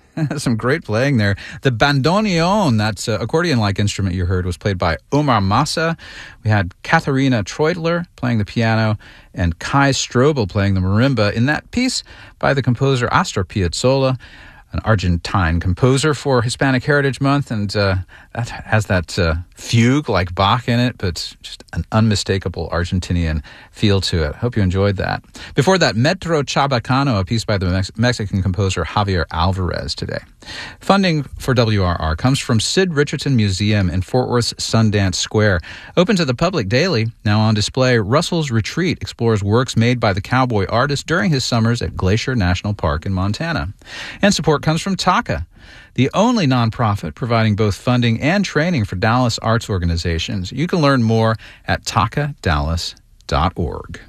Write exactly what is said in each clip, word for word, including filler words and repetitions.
Some great playing there. The bandoneon, that uh, accordion-like instrument you heard, was played by Omar Massa. We had Katharina Treutler playing the piano and Kai Strobel playing the marimba in that piece by the composer Astor Piazzolla, an Argentine composer for Hispanic Heritage Month, and uh, that has that uh, fugue like Bach in it, but just an unmistakable Argentinian feel to it. Hope you enjoyed that. Before that, Metro Chabacano, a piece by the Mex- Mexican composer Javier Alvarez today. Funding for W R R comes from Sid Richardson Museum in Fort Worth's Sundance Square. Open to the public daily, now on display, Russell's Retreat explores works made by the cowboy artist during his summers at Glacier National Park in Montana. And support comes from Taka, the only nonprofit providing both funding and training for Dallas arts organizations. You can learn more at taka dallas dot org.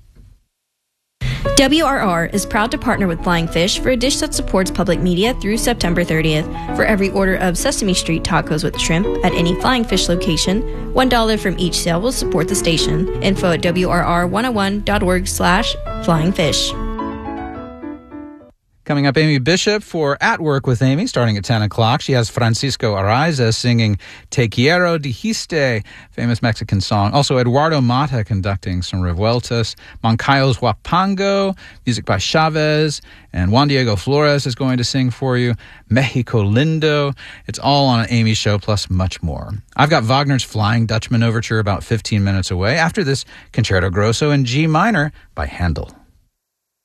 W R R is proud to partner with Flying Fish for a dish that supports public media through September thirtieth. For every order of Sesame Street tacos with shrimp at any Flying Fish location, one dollar from each sale will support the station. Info at W R R one oh one dot org slash flying fish. Coming up, Amy Bishop for At Work with Amy, starting at ten o'clock. She has Francisco Araiza singing Te Quiero Dijiste, famous Mexican song. Also, Eduardo Mata conducting some revueltas. Moncayo's Huapango, music by Chavez. And Juan Diego Flores is going to sing for you Mexico Lindo. It's all on an Amy show, plus much more. I've got Wagner's Flying Dutchman Overture about fifteen minutes away. After this, Concerto Grosso in G minor by Handel.